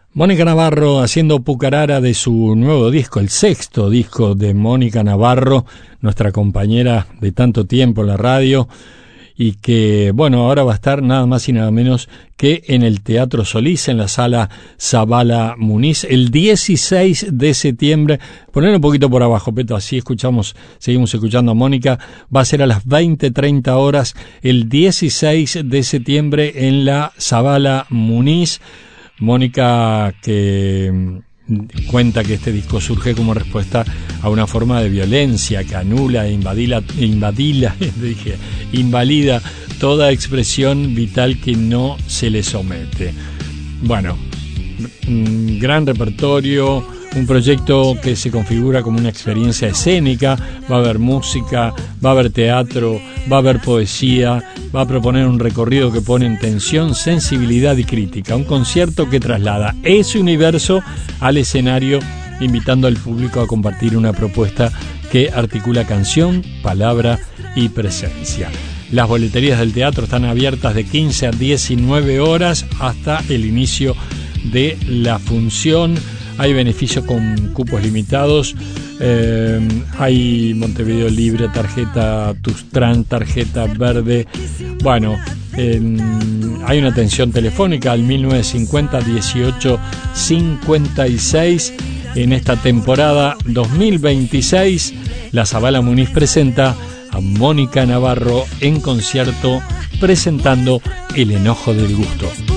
Mónica Navarro haciendo Pucarara de su nuevo disco, el sexto disco de Mónica Navarro, nuestra compañera de tanto tiempo en la radio, y que, bueno, ahora va a estar nada más y nada menos que en el Teatro Solís, en la sala Zabala Muniz, el 16 de septiembre. Poner un poquito por abajo, Peto, así seguimos escuchando a Mónica. Va a ser a las 20:30 horas, el 16 de septiembre en la Zabala Muniz. Mónica, que cuenta que este disco surge como respuesta a una forma de violencia que anula e invalida toda expresión vital que no se le somete. Bueno, gran repertorio, un proyecto que se configura como una experiencia escénica. Va a haber música, va a haber teatro, va a haber poesía, va a proponer un recorrido que pone en tensión, sensibilidad y crítica, un concierto que traslada ese universo al escenario, invitando al público a compartir una propuesta que articula canción, palabra y presencia. Las boleterías del teatro están abiertas de 15 a 19 horas hasta el inicio de la función. Hay beneficios con cupos limitados, hay Montevideo Libre, tarjeta Tustran, tarjeta verde. Bueno, hay una atención telefónica al 1950-1856. En esta temporada 2026, la Zabala Muniz presenta a Mónica Navarro en concierto presentando El enojo del gusto.